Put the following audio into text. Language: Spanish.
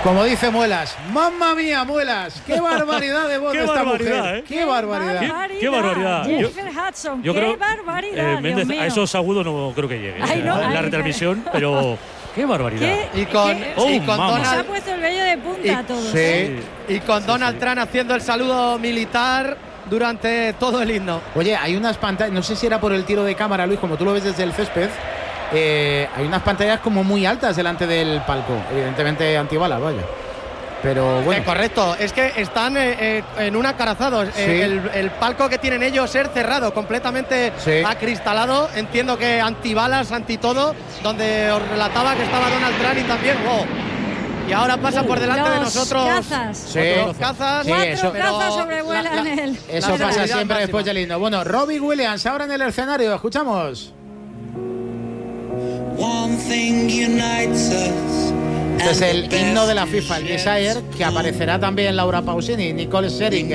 Como dice Muelas, ¡mamma mía, Muelas! ¡Qué barbaridad de voz de esta mujer! ¡Qué barbaridad! ¡Qué barbaridad! Jennifer Hudson, yo ¡qué creo, barbaridad! Méndez, a esos agudos no creo que llegue en la retransmisión, pero ¡qué barbaridad! Y con Donald, se ha puesto el vello de punta a todos. Y con Donald Trump haciendo el saludo militar durante todo el himno. Oye, hay unas pantallas, no sé si era por el tiro de cámara, Luis, como tú lo ves desde el césped. Hay unas pantallas como muy altas delante del palco, evidentemente antibalas, vaya. Pero bueno. Correcto, es que están en un acorazado. Sí. El palco que tienen ellos es cerrado, completamente acristalado. Entiendo que antibalas, anti todo, donde os relataba que estaba Donald Trump y también. Y ahora pasa por delante de nosotros. Cazas. Los cazas. Sí, Cuatro cazas sobrevuelan él. Eso pasa siempre después del himno. Bueno, Robbie Williams ahora en el escenario, escuchamos. Este es el himno de la FIFA, el Desire, que aparecerá también Laura Pausini y Nicole Scherzinger.